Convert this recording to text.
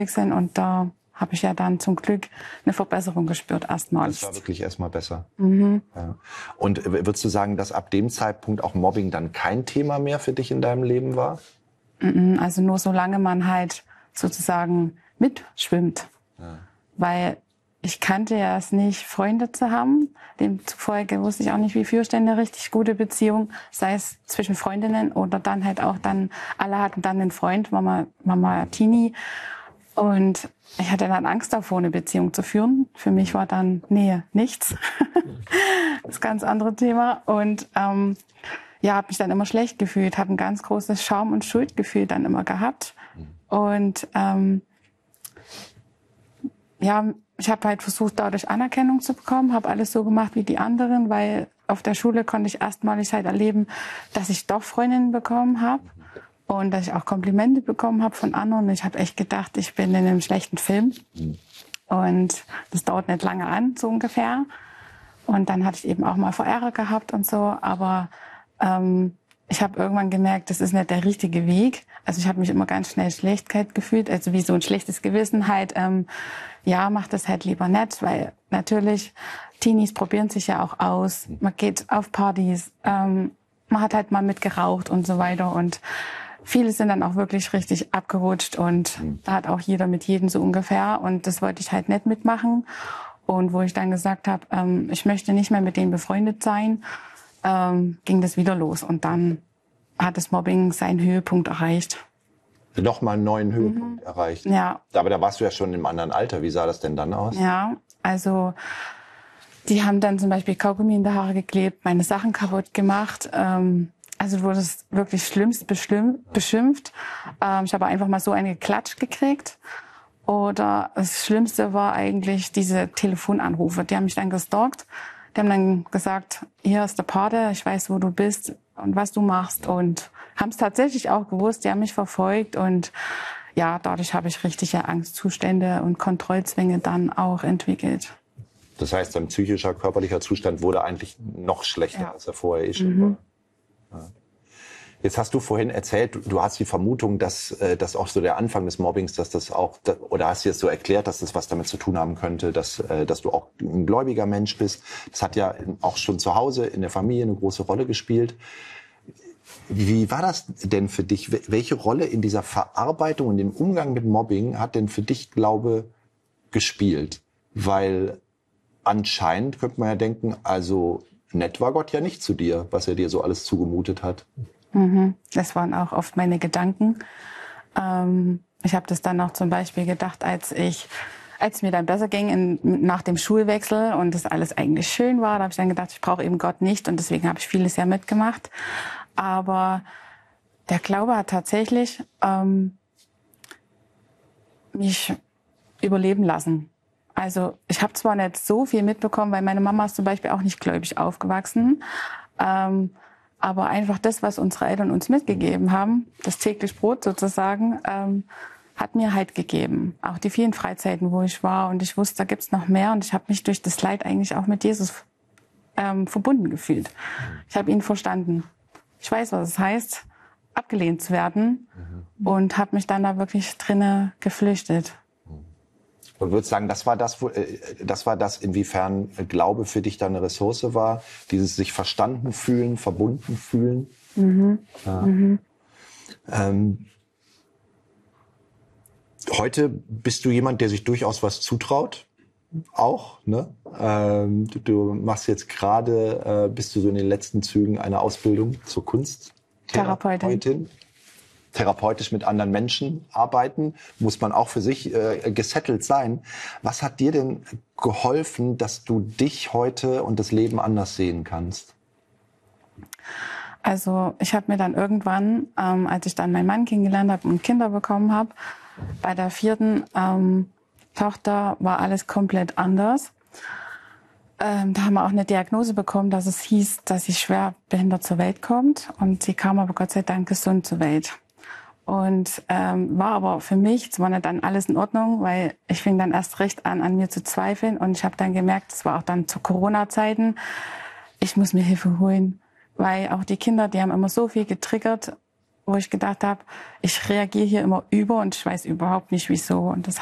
sind. Und da habe ich ja dann zum Glück eine Verbesserung gespürt erstmals. Das war wirklich erstmal besser. Mhm. Ja. Und würdest du sagen, dass ab dem Zeitpunkt auch Mobbing dann kein Thema mehr für dich in deinem Leben war? Also nur solange man halt sozusagen mitschwimmt. Ja. Weil ich kannte ja es nicht, Freunde zu haben. Demzufolge wusste ich auch nicht, wie führe ich denn eine richtig gute Beziehung, sei es zwischen Freundinnen oder dann halt auch dann, alle hatten dann einen Freund, Mama Tini. Und ich hatte dann Angst davor, eine Beziehung zu führen. Für mich war dann Nähe nichts. Das ist ein ganz anderes Thema. Und ja, habe mich dann immer schlecht gefühlt, habe ein ganz großes Scham- und Schuldgefühl dann immer gehabt. Und ja, ich habe halt versucht, dadurch Anerkennung zu bekommen, habe alles so gemacht wie die anderen, weil auf der Schule konnte ich erstmalig halt erleben, dass ich doch Freundinnen bekommen habe und dass ich auch Komplimente bekommen habe von anderen. Ich habe echt gedacht, ich bin in einem schlechten Film. Und das dauert nicht lange an, so ungefähr. Und dann hatte ich eben auch mal Verehrer gehabt und so, aber ich habe irgendwann gemerkt, das ist nicht der richtige Weg. Also ich habe mich immer ganz schnell schlecht gefühlt, also wie so ein schlechtes Gewissen halt. Ja, mach das halt lieber nicht, weil natürlich Teenies probieren sich ja auch aus. Man geht auf Partys, man hat halt mal mitgeraucht und so weiter. Und viele sind dann auch wirklich richtig abgerutscht und da hat auch jeder mit jedem so ungefähr. Und das wollte ich halt nicht mitmachen. Und wo ich dann gesagt habe, ich möchte nicht mehr mit denen befreundet sein, ging das wieder los. Und dann hat das Mobbing seinen Höhepunkt erreicht. Nochmal einen neuen Höhepunkt erreicht. Ja. Aber da warst du ja schon im anderen Alter. Wie sah das denn dann aus? Ja, also die haben dann zum Beispiel Kaugummi in die Haare geklebt, meine Sachen kaputt gemacht. Also du wurdest wirklich schlimmst beschimpft. Ich habe einfach mal so eine Klatsch gekriegt. Oder das Schlimmste war eigentlich diese Telefonanrufe. Die haben mich dann gestalkt. Die haben dann gesagt, hier ist der Pate, ich weiß, wo du bist und was du machst. Und haben es tatsächlich auch gewusst, die haben mich verfolgt. Und ja, dadurch habe ich richtige Angstzustände und Kontrollzwänge dann auch entwickelt. Das heißt, dein psychischer, körperlicher Zustand wurde eigentlich noch schlechter, als er vorher schon war. Ja. Jetzt hast du vorhin erzählt, du hast die Vermutung, dass das auch so der Anfang des Mobbings, dass das auch, oder hast du jetzt so erklärt, dass das was damit zu tun haben könnte, dass du auch ein gläubiger Mensch bist. Das hat ja auch schon zu Hause in der Familie eine große Rolle gespielt. Wie war das denn für dich? Welche Rolle in dieser Verarbeitung und dem Umgang mit Mobbing hat denn für dich Glaube gespielt? Weil anscheinend könnte man ja denken, also nett war Gott ja nicht zu dir, was er dir so alles zugemutet hat. Das waren auch oft meine Gedanken. Ich habe das dann auch zum Beispiel gedacht, als mir dann besser ging nach dem Schulwechsel und das alles eigentlich schön war, da habe ich dann gedacht, ich brauche eben Gott nicht und deswegen habe ich vieles ja mitgemacht. Aber der Glaube hat tatsächlich mich überleben lassen. Also ich habe zwar nicht so viel mitbekommen, weil meine Mama ist zum Beispiel auch nicht gläubig aufgewachsen, aber einfach das, was unsere Eltern uns mitgegeben haben, das tägliche Brot sozusagen, hat mir Halt gegeben. Auch die vielen Freizeiten, wo ich war und ich wusste, da gibt's noch mehr und ich habe mich durch das Leid eigentlich auch mit Jesus verbunden gefühlt. Ich habe ihn verstanden. Ich weiß, was es heißt, abgelehnt zu werden und habe mich dann da wirklich drinne geflüchtet. Und würdest sagen, das war das, inwiefern Glaube für dich dann eine Ressource war, dieses sich verstanden fühlen, verbunden fühlen. Ja. Heute bist du jemand, der sich durchaus was zutraut, auch. Ne? Du machst jetzt gerade, bist du so in den letzten Zügen einer Ausbildung zur Kunsttherapeutin. Therapeutisch mit anderen Menschen arbeiten, muss man auch für sich gesettelt sein. Was hat dir denn geholfen, dass du dich heute und das Leben anders sehen kannst? Also ich habe mir dann irgendwann, als ich dann meinen Mann kennengelernt habe und Kinder bekommen habe, bei der 4. Tochter war alles komplett anders. Da haben wir auch eine Diagnose bekommen, dass es hieß, dass sie schwer behindert zur Welt kommt. Und sie kam aber Gott sei Dank gesund zur Welt. Und war aber für mich, es war nicht dann alles in Ordnung, weil ich fing dann erst recht an mir zu zweifeln. Und ich habe dann gemerkt, es war auch dann zu Corona-Zeiten, ich muss mir Hilfe holen. Weil auch die Kinder, die haben immer so viel getriggert. wo ich gedacht habe, ich reagiere hier immer über und ich weiß überhaupt nicht wieso. Und das